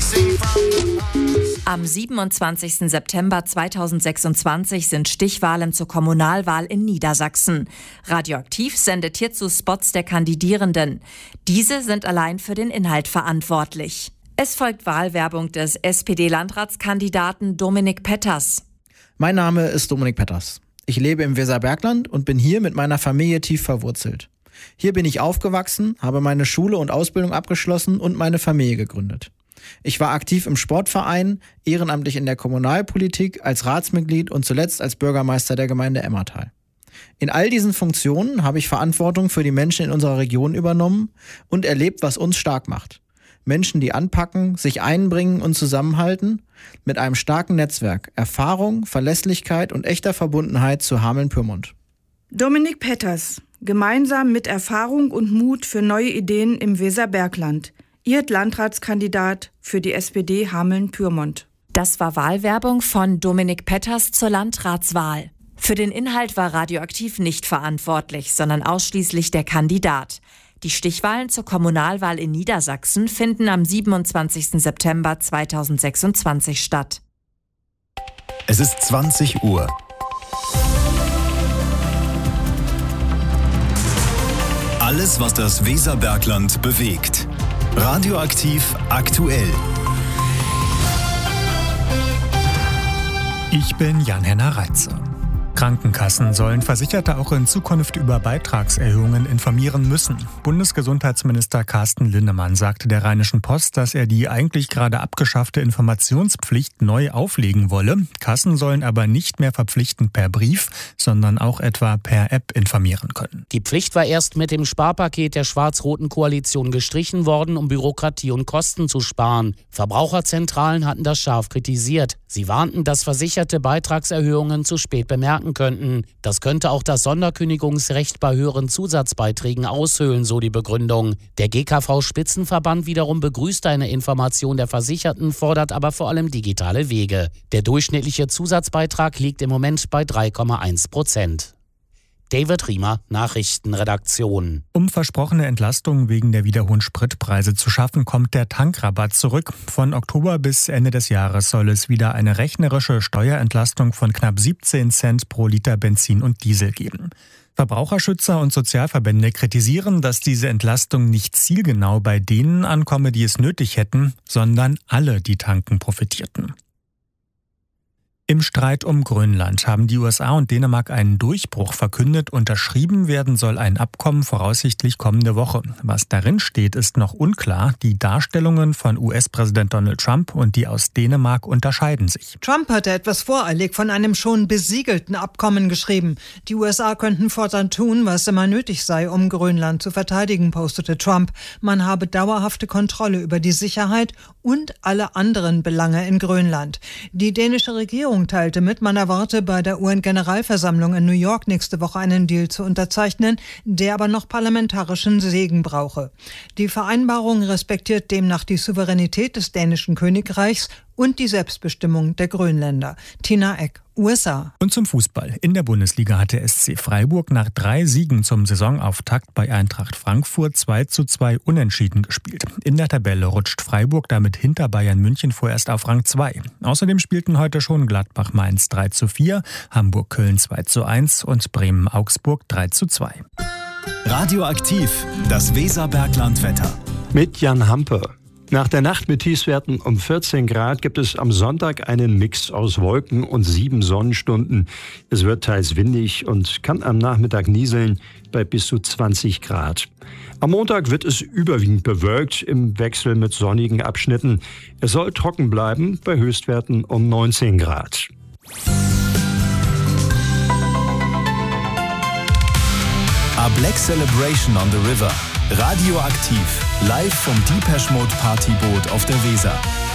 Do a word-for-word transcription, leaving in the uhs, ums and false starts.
Am siebenundzwanzigsten September zweitausendsechsundzwanzig sind Stichwahlen zur Kommunalwahl in Niedersachsen. Radioaktiv sendet hierzu Spots der Kandidierenden. Diese sind allein für den Inhalt verantwortlich. Es folgt Wahlwerbung des S P D-Landratskandidaten Dominik Petters. Mein Name ist Dominik Petters. Ich lebe im Weserbergland und bin hier mit meiner Familie tief verwurzelt. Hier bin ich aufgewachsen, habe meine Schule und Ausbildung abgeschlossen und meine Familie gegründet. Ich war aktiv im Sportverein, ehrenamtlich in der Kommunalpolitik, als Ratsmitglied und zuletzt als Bürgermeister der Gemeinde Emmertal. In all diesen Funktionen habe ich Verantwortung für die Menschen in unserer Region übernommen und erlebt, was uns stark macht. Menschen, die anpacken, sich einbringen und zusammenhalten, mit einem starken Netzwerk, Erfahrung, Verlässlichkeit und echter Verbundenheit zu Hameln-Pyrmont. Dominik Petters, gemeinsam mit Erfahrung und Mut für neue Ideen im Weserbergland. Ihr Landratskandidat für die S P D Hameln-Pyrmont. Das war Wahlwerbung von Dominik Petters zur Landratswahl. Für den Inhalt war Radioaktiv nicht verantwortlich, sondern ausschließlich der Kandidat. Die Stichwahlen zur Kommunalwahl in Niedersachsen finden am siebenundzwanzigsten September zweitausendsechsundzwanzig statt. Es ist zwanzig Uhr. Alles, was das Weserbergland bewegt. Radioaktiv aktuell. Ich bin Jan-Henner Reitze. Krankenkassen sollen Versicherte auch in Zukunft über Beitragserhöhungen informieren müssen. Bundesgesundheitsminister Carsten Linnemann sagte der Rheinischen Post, dass er die eigentlich gerade abgeschaffte Informationspflicht neu auflegen wolle. Kassen sollen aber nicht mehr verpflichtend per Brief, sondern auch etwa per App informieren können. Die Pflicht war erst mit dem Sparpaket der schwarz-roten Koalition gestrichen worden, um Bürokratie und Kosten zu sparen. Verbraucherzentralen hatten das scharf kritisiert. Sie warnten, dass Versicherte Beitragserhöhungen zu spät bemerken könnten. Das könnte auch das Sonderkündigungsrecht bei höheren Zusatzbeiträgen aushöhlen, so die Begründung. Der G K V-Spitzenverband wiederum begrüßt eine Information der Versicherten, fordert aber vor allem digitale Wege. Der durchschnittliche Zusatzbeitrag liegt im Moment bei drei Komma eins Prozent. David Riemer, Nachrichtenredaktion. Um versprochene Entlastungen wegen der wieder hohen Spritpreise zu schaffen, kommt der Tankrabatt zurück. Von Oktober bis Ende des Jahres soll es wieder eine rechnerische Steuerentlastung von knapp siebzehn Cent pro Liter Benzin und Diesel geben. Verbraucherschützer und Sozialverbände kritisieren, dass diese Entlastung nicht zielgenau bei denen ankomme, die es nötig hätten, sondern alle, die tanken, profitierten. Im Streit um Grönland haben die U S A und Dänemark einen Durchbruch verkündet. Unterschrieben werden soll ein Abkommen voraussichtlich kommende Woche. Was darin steht, ist noch unklar. Die Darstellungen von U S-Präsident Donald Trump und die aus Dänemark unterscheiden sich. Trump hatte etwas voreilig von einem schon besiegelten Abkommen geschrieben. Die U S A könnten fortan tun, was immer nötig sei, um Grönland zu verteidigen, postete Trump. Man habe dauerhafte Kontrolle über die Sicherheit und alle anderen Belange in Grönland. Die dänische Regierung teilte mit, man erwarte bei der U N-Generalversammlung in New York nächste Woche einen Deal zu unterzeichnen, der aber noch parlamentarischen Segen brauche. Die Vereinbarung respektiert demnach die Souveränität des dänischen Königreichs und die Selbstbestimmung der Grönländer. Tina Eck, U S A. Und zum Fußball. In der Bundesliga hat der S C Freiburg nach drei Siegen zum Saisonauftakt bei Eintracht Frankfurt zwei zu zwei unentschieden gespielt. In der Tabelle rutscht Freiburg damit hinter Bayern München vorerst auf Rang zwei. Außerdem spielten heute schon Gladbach-Mainz drei zu vier, Hamburg-Köln zwei zu eins und Bremen-Augsburg drei zu zwei. Radioaktiv, das Weserbergland-Wetter. Mit Jan Hampe. Nach der Nacht mit Tiefstwerten um vierzehn Grad gibt es am Sonntag einen Mix aus Wolken und sieben Sonnenstunden. Es wird teils windig und kann am Nachmittag nieseln bei bis zu zwanzig Grad. Am Montag wird es überwiegend bewölkt im Wechsel mit sonnigen Abschnitten. Es soll trocken bleiben bei Höchstwerten um neunzehn Grad. A Black Celebration on the River. Radioaktiv. Live vom Depeche Mode Partyboot auf der Weser.